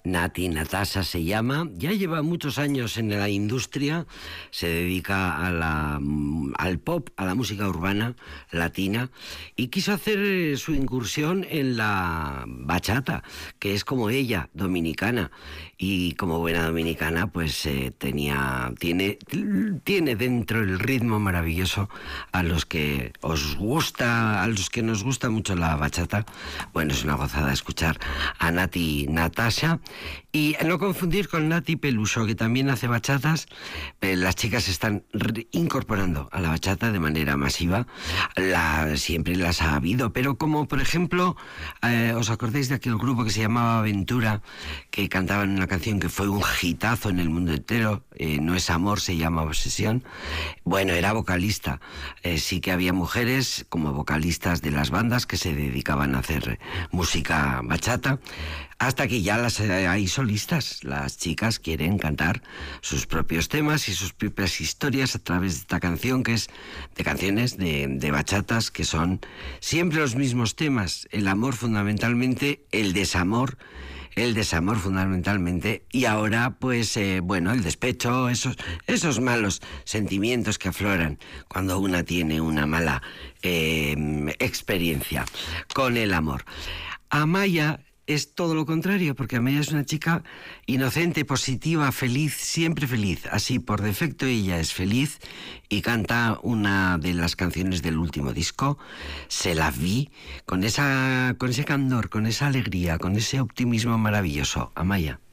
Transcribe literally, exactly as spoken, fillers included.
Nati Natasha se llama, ya lleva muchos años en la industria, se dedica a la, al pop, a la música urbana latina, y quiso hacer su incursión en la bachata, que es como ella, dominicana, y como buena dominicana pues eh, tenía, tiene, tiene dentro el ritmo maravilloso a los que os gusta, a los que nos gusta mucho la bachata. Bueno, es una gozada escuchar a Nati Natasha. Y no confundir con Nati Peluso, que también hace bachatas. Eh, las chicas se están incorporando a la bachata de manera masiva. La, siempre las ha habido, pero como por ejemplo, eh, ¿os acordáis de aquel grupo que se llamaba Aventura, que cantaban una canción que fue un hitazo en el mundo entero? Eh, No es amor, se llama Obsesión. Bueno, era vocalista. Eh, sí que había mujeres como vocalistas de las bandas que se dedicaban a hacer música bachata. Hasta que ya las hay solistas. Las chicas quieren cantar sus propios temas y sus propias historias a través de esta canción, que es de canciones de, de bachatas, que son siempre los mismos temas: el amor fundamentalmente, el desamor, el desamor fundamentalmente, y ahora pues eh, bueno, el despecho, esos, esos malos sentimientos que afloran cuando una tiene una mala eh, experiencia con el amor. Amaya es todo lo contrario, porque Amaya es una chica inocente, positiva, feliz, siempre feliz. Así, por defecto, ella es feliz y canta una de las canciones del último disco, Se la vi, con esa, con ese candor, con esa alegría, con ese optimismo maravilloso. Amaya.